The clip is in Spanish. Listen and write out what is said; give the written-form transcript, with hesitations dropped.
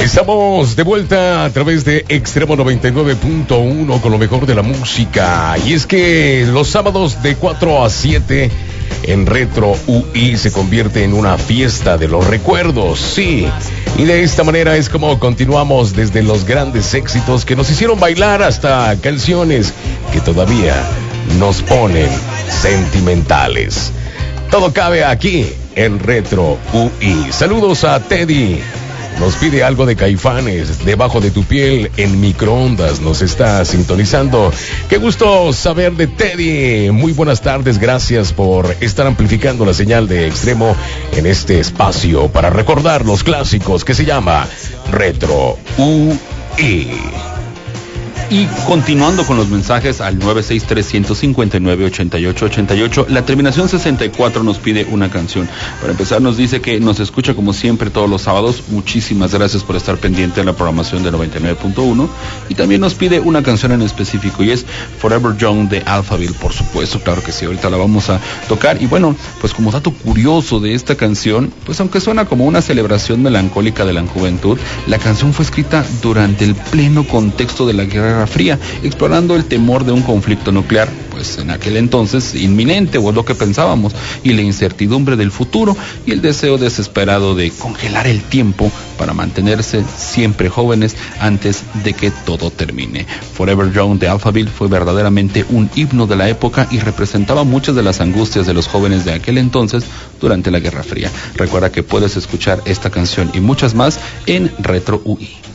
Estamos de vuelta a través de Extremo 99.1 con lo mejor de la música. Y es que los sábados de 4 a 7 en Retro UI se convierte en una fiesta de los recuerdos, sí. Y de esta manera es como continuamos desde los grandes éxitos que nos hicieron bailar hasta canciones que todavía nos ponen sentimentales. Todo cabe aquí en Retro UI. Saludos a Teddy. Nos pide algo de Caifanes, Debajo de tu piel, en microondas. Nos está sintonizando. Qué gusto saber de Teddy. Muy buenas tardes, gracias por estar amplificando la señal de Extremo en este espacio para recordar los clásicos que se llama Retro UI. Y continuando con los mensajes al 963-159-8888, la terminación 64 nos pide una canción. Para empezar nos dice que nos escucha como siempre todos los sábados. Muchísimas gracias por estar pendiente de la programación de 99.1. Y también nos pide una canción en específico y es Forever Young de Alphaville, por supuesto, claro que sí, ahorita la vamos a tocar. Y bueno, pues como dato curioso de esta canción, pues aunque suena como una celebración melancólica de la juventud, la canción fue escrita durante el pleno contexto de la Guerra Fría, explorando el temor de un conflicto nuclear, pues en aquel entonces inminente, o es lo que pensábamos, y la incertidumbre del futuro y el deseo desesperado de congelar el tiempo para mantenerse siempre jóvenes antes de que todo termine. Forever Young de Alphaville fue verdaderamente un himno de la época y representaba muchas de las angustias de los jóvenes de aquel entonces durante la Guerra Fría. Recuerda que puedes escuchar esta canción y muchas más en Retro UI.